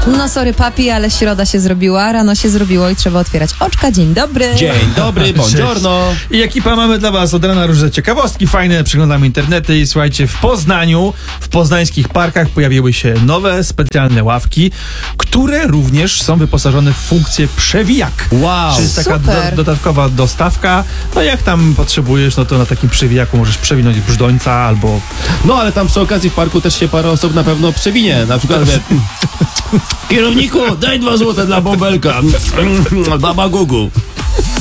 No sorry papi, ale środa się zrobiła, rano się zrobiło i trzeba otwierać oczka. Dzień dobry. Dzień dobry, buongiorno. I ekipa mamy dla was od rana różne ciekawostki fajne, przeglądamy internety i słuchajcie, w Poznaniu, w poznańskich parkach pojawiły się nowe specjalne ławki, które również są wyposażone w funkcję przewijak. Wow. Czyli jest taka Super. dodatkowa dostawka, no jak tam potrzebujesz, no to na takim przewijaku możesz przewinąć brzdąca albo... No ale tam przy okazji w parku też się parę osób na pewno przewinie. Na przykład kierowniku, daj 2 złote dla bąbelka. Baba Gugu.